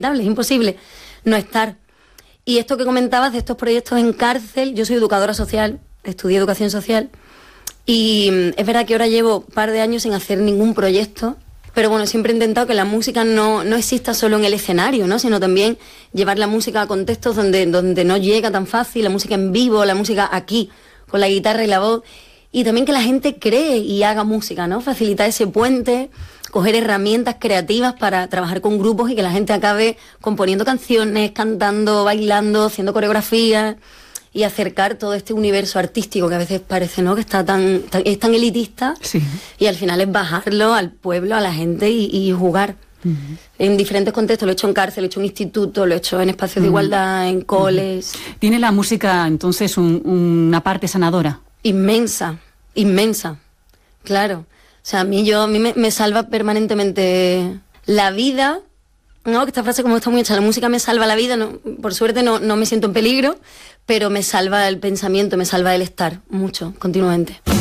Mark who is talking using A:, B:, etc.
A: es imposible no estar. Y esto que comentabas de estos proyectos en cárcel, yo soy educadora social, estudié educación social, y es verdad que ahora llevo un par de años sin hacer ningún proyecto, pero bueno, siempre he intentado que la música no exista solo en el escenario, ¿no? Sino también llevar la música a contextos donde no llega tan fácil, la música en vivo, la música aquí, con la guitarra y la voz, y también que la gente cree y haga música, ¿no? Facilitar ese puente, coger herramientas creativas para trabajar con grupos y que la gente acabe componiendo canciones, cantando, bailando, haciendo coreografías, y acercar todo este universo artístico que a veces parece, ¿no?, que es tan elitista,
B: sí.
A: Y al final es bajarlo al pueblo, a la gente y jugar. Uh-huh. En diferentes contextos, lo he hecho en cárcel, lo he hecho en instituto, lo he hecho en espacios de igualdad, en coles.
B: ¿Tiene la música entonces una parte sanadora?
A: Inmensa, claro. O sea, a mí me salva permanentemente la vida. No, que esta frase como está muy hecha, la música me salva la vida, no, por suerte no me siento en peligro, pero me salva el pensamiento, me salva el estar, mucho, continuamente.